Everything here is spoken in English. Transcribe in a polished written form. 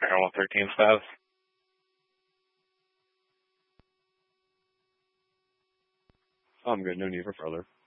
Paranormal 13 status. I'm good. No need for further.